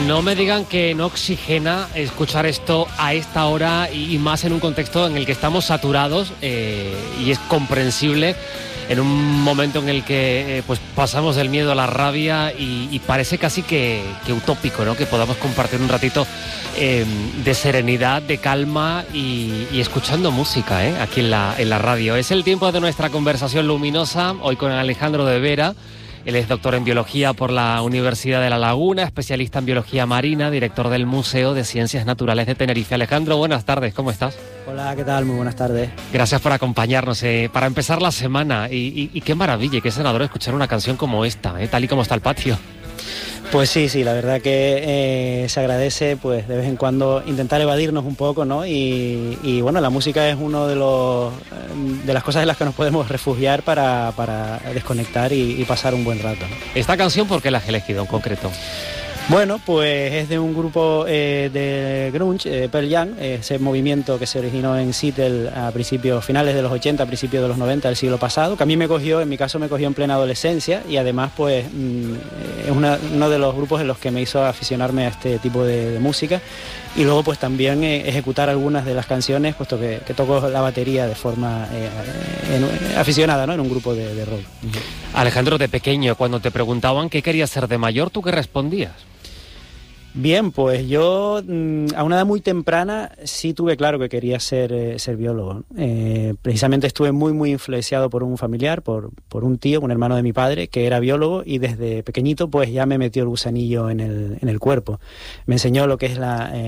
No me digan que no oxigena escuchar esto a esta hora y más en un contexto en el que estamos saturados y es comprensible en un momento en el que pues pasamos del miedo a la rabia y parece casi que utópico, ¿no? Que podamos compartir un ratito de serenidad, de calma y escuchando música aquí en la radio. Es el tiempo de nuestra conversación luminosa, hoy con Alejandro de Vera. Él es doctor en biología por la Universidad de La Laguna, especialista en biología marina, director del Museo de Ciencias Naturales de Tenerife. Alejandro, buenas tardes, ¿cómo estás? Hola, ¿qué tal? Muy buenas tardes. Gracias por acompañarnos para empezar la semana. Y qué maravilla, qué sanador escuchar una canción como esta, tal y como está el patio. Pues sí, la verdad que se agradece pues de vez en cuando intentar evadirnos un poco, ¿no? Y bueno, la música es uno de las cosas en las que nos podemos refugiar para desconectar y pasar un buen rato, ¿no? ¿Esta canción por qué la has elegido en concreto? Bueno, pues es de un grupo de grunge, Pearl Jam, ese movimiento que se originó en Seattle a finales de los 80, principios de los 90 del siglo pasado, que a mí en mi caso me cogió en plena adolescencia y además pues es uno de los grupos en los que me hizo aficionarme a este tipo de música y luego pues también ejecutar algunas de las canciones, puesto que toco la batería de forma aficionada, ¿no? En un grupo de rock. Alejandro, de pequeño, cuando te preguntaban qué querías ser de mayor, ¿tú qué respondías? Bien, pues yo a una edad muy temprana sí tuve claro que quería ser biólogo. Precisamente estuve muy influenciado por un familiar, por un tío, un hermano de mi padre, que era biólogo y desde pequeñito pues ya me metió el gusanillo en el cuerpo. Me enseñó lo que es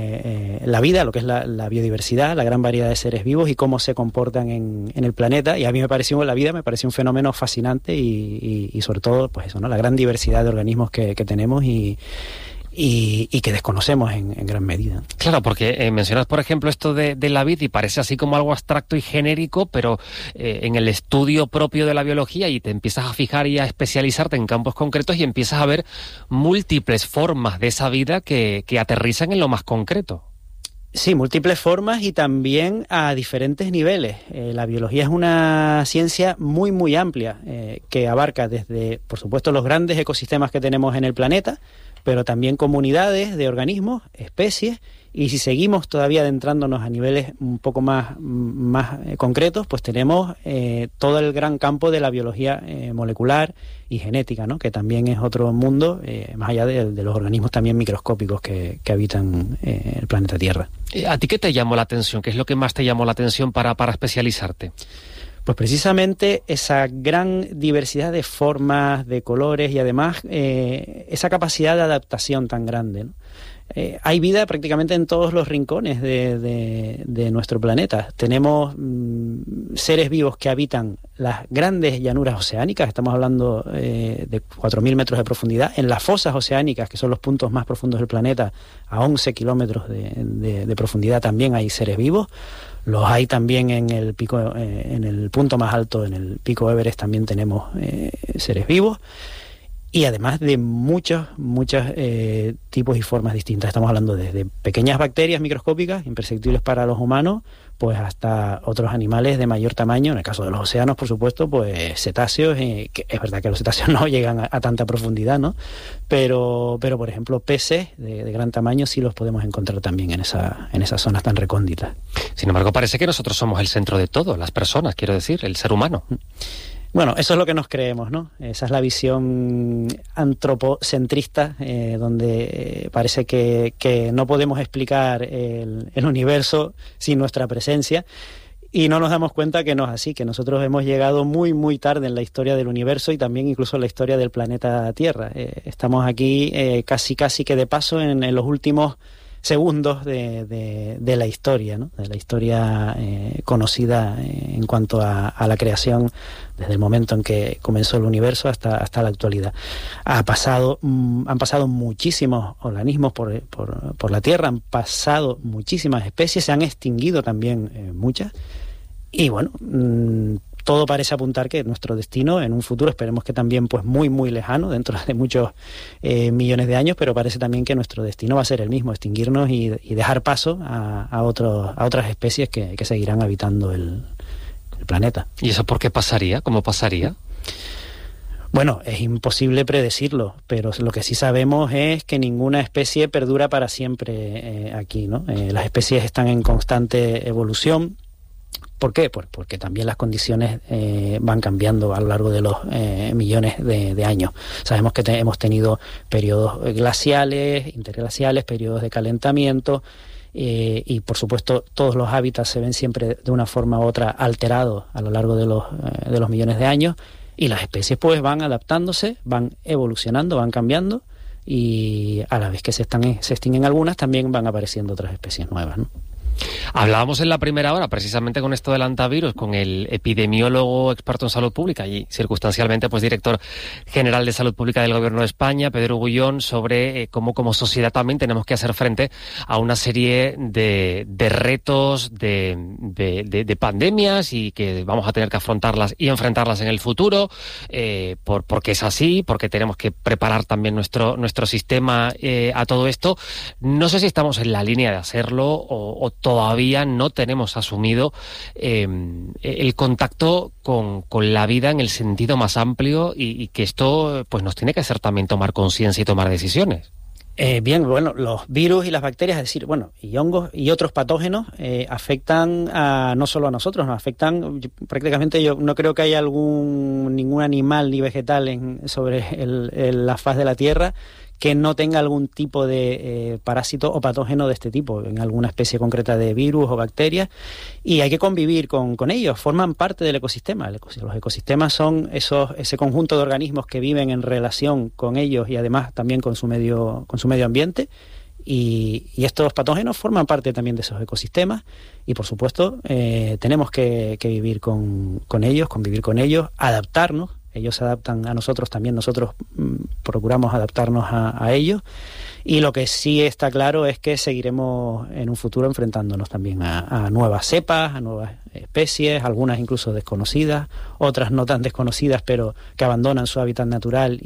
la vida, lo que es la biodiversidad, la gran variedad de seres vivos y cómo se comportan en el planeta. Y a mí la vida me pareció un fenómeno fascinante y sobre todo pues eso, ¿no? La gran diversidad de organismos que tenemos y que desconocemos en gran medida. Claro, porque mencionas, por ejemplo, esto de la vid y parece así como algo abstracto y genérico, pero en el estudio propio de la biología y te empiezas a fijar y a especializarte en campos concretos y empiezas a ver múltiples formas de esa vida que aterrizan en lo más concreto. Sí, múltiples formas y también a diferentes niveles. La biología es una ciencia muy amplia que abarca desde, por supuesto, los grandes ecosistemas que tenemos en el planeta, pero también comunidades de organismos, especies, y si seguimos todavía adentrándonos a niveles un poco más concretos, pues tenemos todo el gran campo de la biología molecular y genética, ¿no? Que también es otro mundo, más allá de los organismos también microscópicos que habitan el planeta Tierra. ¿A ti qué te llamó la atención? ¿Qué es lo que más te llamó la atención para especializarte? Pues precisamente esa gran diversidad de formas, de colores y además esa capacidad de adaptación tan grande, ¿no? Hay vida prácticamente en todos los rincones de nuestro planeta. Tenemos seres vivos que habitan las grandes llanuras oceánicas, estamos hablando de 4.000 metros de profundidad, en las fosas oceánicas, que son los puntos más profundos del planeta, a 11 kilómetros de profundidad también hay seres vivos. Los hay también en el punto más alto, en el pico Everest también tenemos seres vivos. Y además de muchos tipos y formas distintas. Estamos hablando desde pequeñas bacterias microscópicas, imperceptibles para los humanos, pues hasta otros animales de mayor tamaño. En el caso de los océanos, por supuesto, pues cetáceos, que es verdad que los cetáceos no llegan a tanta profundidad, ¿no? Pero por ejemplo, peces de gran tamaño sí los podemos encontrar también en esas zonas tan recónditas. Sin embargo, parece que nosotros somos el centro de todo, las personas, quiero decir, el ser humano. Bueno, eso es lo que nos creemos, ¿no? Esa es la visión antropocentrista, donde parece que no podemos explicar el universo sin nuestra presencia y no nos damos cuenta que no es así, que nosotros hemos llegado muy tarde en la historia del universo y también incluso en la historia del planeta Tierra. Estamos aquí casi que de paso en los últimos segundos de la historia, ¿no? De la historia conocida en cuanto a la creación desde el momento en que comenzó el universo hasta la actualidad. Han pasado muchísimos organismos por la Tierra, han pasado muchísimas especies, se han extinguido también muchas y bueno, todo parece apuntar que nuestro destino en un futuro, esperemos que también pues muy lejano, dentro de muchos millones de años, pero parece también que nuestro destino va a ser el mismo, extinguirnos y dejar paso a otras especies que seguirán habitando el planeta. ¿Y eso por qué pasaría? ¿Cómo pasaría? Bueno, es imposible predecirlo, pero lo que sí sabemos es que ninguna especie perdura para siempre aquí, ¿no? Las especies están en constante evolución. ¿Por qué? Porque también las condiciones van cambiando a lo largo de los millones de años. Sabemos que hemos tenido periodos glaciales, interglaciales, periodos de calentamiento, y por supuesto todos los hábitats se ven siempre de una forma u otra alterados a lo largo de los millones de años, y las especies pues van adaptándose, van evolucionando, van cambiando, y a la vez que se extinguen algunas, también van apareciendo otras especies nuevas, ¿no? Hablábamos en la primera hora, precisamente con esto del hantavirus, con el epidemiólogo experto en salud pública y circunstancialmente pues director general de salud pública del Gobierno de España, Pedro Gullón, sobre cómo como sociedad también tenemos que hacer frente a una serie de retos, de pandemias, y que vamos a tener que afrontarlas y enfrentarlas en el futuro, porque es así, porque tenemos que preparar también nuestro sistema a todo esto. No sé si estamos en la línea de hacerlo o todavía no tenemos asumido el contacto con la vida en el sentido más amplio, y que esto pues nos tiene que hacer también tomar conciencia y tomar decisiones. Bien, bueno, los virus y las bacterias, es decir, bueno, y hongos y otros patógenos afectan no solo a nosotros, nos afectan prácticamente. Yo no creo que haya ningún animal ni vegetal sobre la faz de la Tierra que no tenga algún tipo de parásito o patógeno de este tipo, en alguna especie concreta de virus o bacterias, y hay que convivir con ellos, forman parte del ecosistema. Los ecosistemas son ese conjunto de organismos que viven en relación con ellos y además también con su medio ambiente, y estos patógenos forman parte también de esos ecosistemas, y por supuesto tenemos que vivir con ellos, convivir con ellos, adaptarnos. Ellos se adaptan a nosotros, también nosotros procuramos adaptarnos a ellos, y lo que sí está claro es que seguiremos en un futuro enfrentándonos también a nuevas cepas, a nuevas especies, algunas incluso desconocidas, otras no tan desconocidas pero que abandonan su hábitat natural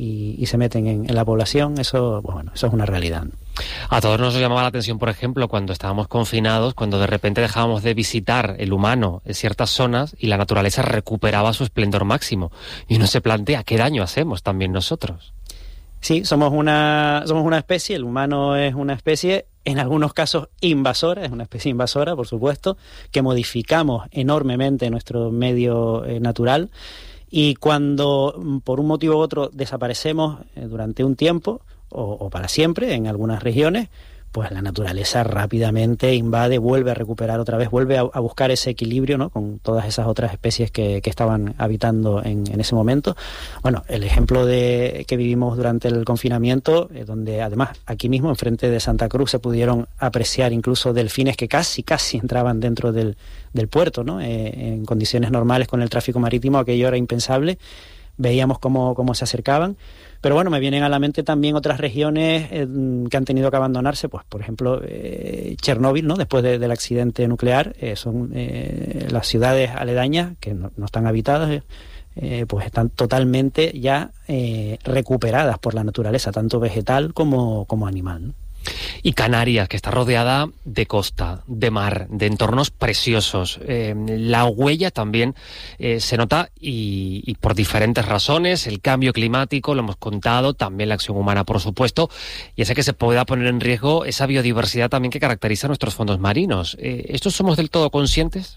y se meten en la población. Eso es una realidad. A todos nos llamaba la atención, por ejemplo, cuando estábamos confinados, cuando de repente dejábamos de visitar el humano en ciertas zonas y la naturaleza recuperaba su esplendor máximo. Y uno se plantea, ¿qué daño hacemos también nosotros? Sí, somos una especie, el humano es una especie, en algunos casos invasora, es una especie invasora, por supuesto, que modificamos enormemente nuestro medio natural, y cuando por un motivo u otro desaparecemos durante un tiempo, o para siempre en algunas regiones, pues la naturaleza rápidamente invade, vuelve a recuperar otra vez, vuelve a buscar ese equilibrio, ¿no?, con todas esas otras especies que estaban habitando en ese momento. Bueno, el ejemplo que vivimos durante el confinamiento, donde además aquí mismo enfrente de Santa Cruz se pudieron apreciar incluso delfines que casi entraban dentro del puerto, ¿no? En condiciones normales con el tráfico marítimo aquello era impensable. Veíamos cómo se acercaban. Pero bueno, me vienen a la mente también otras regiones que han tenido que abandonarse, pues por ejemplo Chernóbil, ¿no?, después del accidente nuclear, son las ciudades aledañas que no están habitadas, pues están totalmente ya recuperadas por la naturaleza, tanto vegetal como animal, ¿no? Y Canarias, que está rodeada de costa, de mar, de entornos preciosos. La huella también se nota, y por diferentes razones. El cambio climático, lo hemos contado, también la acción humana, por supuesto, y hace que se pueda poner en riesgo esa biodiversidad también que caracteriza nuestros fondos marinos. ¿Estos somos del todo conscientes?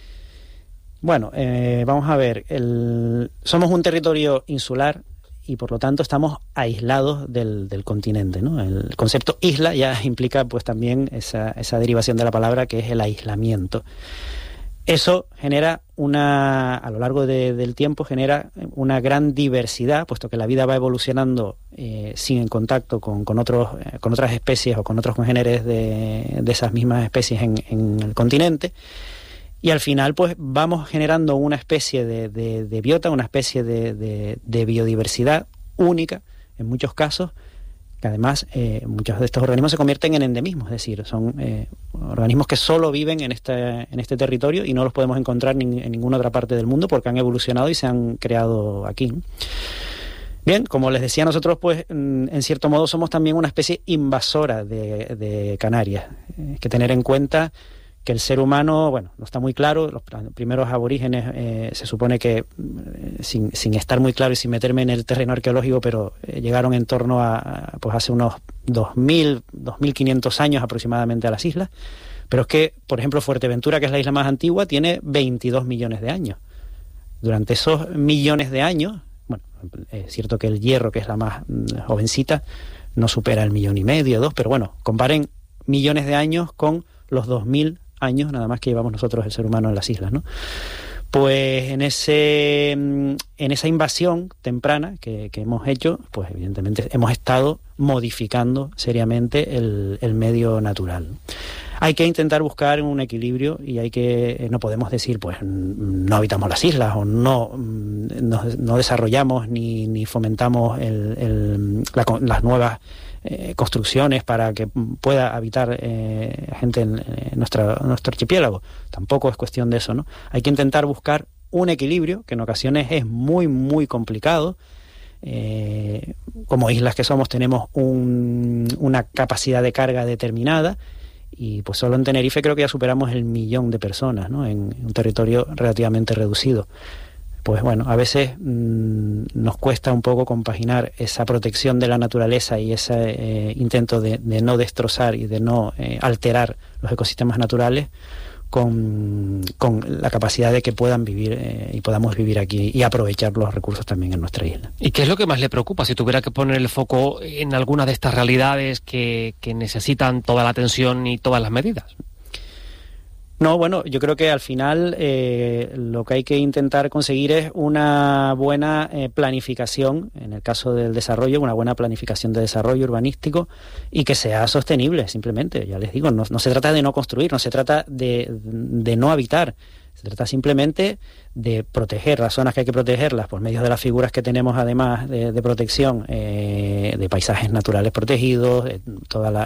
Bueno, vamos a ver. Somos un territorio insular, y por lo tanto estamos aislados del continente, ¿no? El concepto isla ya implica pues también esa derivación de la palabra, que es el aislamiento. Eso genera a lo largo del tiempo genera una gran diversidad, puesto que la vida va evolucionando sin contacto con otras especies o con otros congéneres de esas mismas especies en el continente. Y al final pues vamos generando una especie de biota, una especie de biodiversidad única en muchos casos, que además muchos de estos organismos se convierten en endemismos, es decir, son organismos que solo viven en este territorio y no los podemos encontrar en ninguna otra parte del mundo porque han evolucionado y se han creado aquí, ¿no? Bien, como les decía, nosotros pues en cierto modo somos también una especie invasora de Canarias. Hay que tener en cuenta que el ser humano, bueno, no está muy claro. Los primeros aborígenes se supone que, sin estar muy claro y sin meterme en el terreno arqueológico, pero llegaron en torno a pues hace unos 2.000, 2.500 años aproximadamente a las islas. Pero es que, por ejemplo, Fuerteventura, que es la isla más antigua, tiene 22 millones de años. Durante esos millones de años, bueno, es cierto que el Hierro, que es la más jovencita, no supera el 1,5 millones, 2, pero bueno, comparen millones de años con los 2.000 años nada más que llevamos nosotros, el ser humano, en las islas, ¿no? Pues en esa invasión temprana que hemos hecho, pues evidentemente hemos estado modificando seriamente el medio natural. Hay que intentar buscar un equilibrio y no podemos decir, pues no habitamos las islas o no desarrollamos ni fomentamos las nuevas construcciones para que pueda habitar gente en nuestro archipiélago. Tampoco es cuestión de eso, ¿no? Hay que intentar buscar un equilibrio, que en ocasiones es muy, muy complicado. Como islas que somos, tenemos una capacidad de carga determinada, y pues solo en Tenerife creo que ya superamos el 1 millón de personas, ¿no? En un territorio relativamente reducido. Pues bueno, a veces nos cuesta un poco compaginar esa protección de la naturaleza y ese intento de no destrozar y de no alterar los ecosistemas naturales con la capacidad de que puedan vivir y podamos vivir aquí y aprovechar los recursos también en nuestra isla. ¿Y qué es lo que más le preocupa? Si tuviera que poner el foco en alguna de estas realidades que necesitan toda la atención y todas las medidas. No, bueno, yo creo que al final lo que hay que intentar conseguir es una buena planificación, en el caso del desarrollo, una buena planificación de desarrollo urbanístico y que sea sostenible, simplemente. Ya les digo, no se trata de no construir, no se trata de no habitar. Se trata simplemente de proteger las zonas que hay que protegerlas por medio de las figuras que tenemos, además de protección, de paisajes naturales protegidos, toda la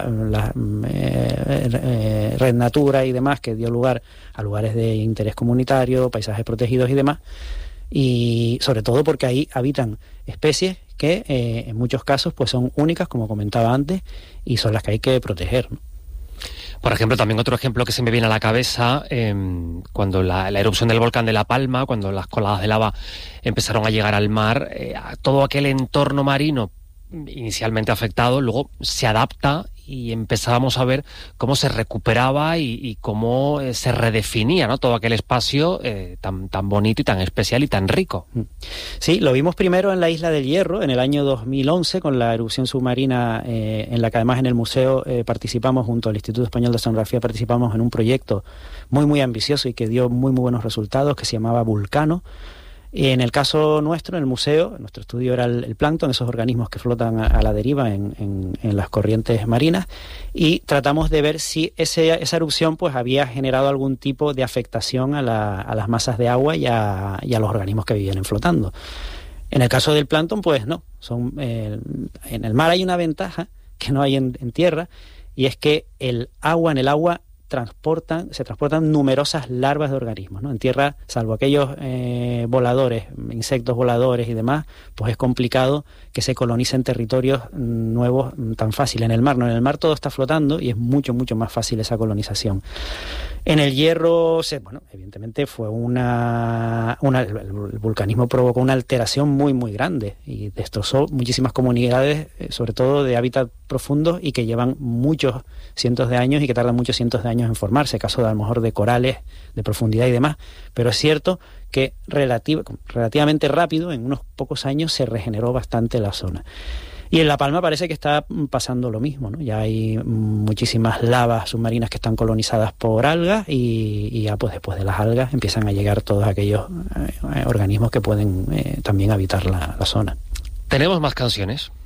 Red Natura y demás, que dio lugar a lugares de interés comunitario, paisajes protegidos y demás, y sobre todo porque ahí habitan especies que en muchos casos pues son únicas, como comentaba antes, y son las que hay que proteger, ¿no? Por ejemplo, también otro ejemplo que se me viene a la cabeza, cuando la erupción del volcán de La Palma, cuando las coladas de lava empezaron a llegar al mar, todo aquel entorno marino inicialmente afectado, luego se adapta y empezábamos a ver cómo se recuperaba y cómo se redefinía, ¿no?, todo aquel espacio tan bonito y tan especial y tan rico. Sí, lo vimos primero en la Isla del Hierro en el año 2011 con la erupción submarina, en la que además en el museo participamos junto al Instituto Español de Oceanografía, participamos en un proyecto muy muy ambicioso y que dio muy muy buenos resultados, que se llamaba Vulcano. Y en el caso nuestro, en el museo, nuestro estudio era el plancton, esos organismos que flotan a la deriva en las corrientes marinas, y tratamos de ver si esa erupción pues había generado algún tipo de afectación a las masas de agua y a los organismos que vivían flotando. En el caso del plancton, pues no. En el mar hay una ventaja que no hay en tierra, y es que en el agua se transportan numerosas larvas de organismos, ¿no? En tierra, salvo aquellos voladores, insectos voladores y demás, pues es complicado que se colonicen territorios nuevos tan fácil. En el mar no, en el mar todo está flotando y es mucho, mucho más fácil esa colonización. En el Hierro, evidentemente fue el vulcanismo provocó una alteración muy, muy grande y destrozó muchísimas comunidades, sobre todo de hábitat profundos y que llevan muchos cientos de años y que tardan muchos cientos de años en formarse, caso de a lo mejor de corales de profundidad y demás, pero es cierto que relativamente rápido, en unos pocos años, se regeneró bastante la zona. Y en La Palma parece que está pasando lo mismo, ¿no? Ya hay muchísimas lavas submarinas que están colonizadas por algas y ya pues después de las algas empiezan a llegar todos aquellos organismos que pueden también habitar la zona. ¿Tenemos más canciones?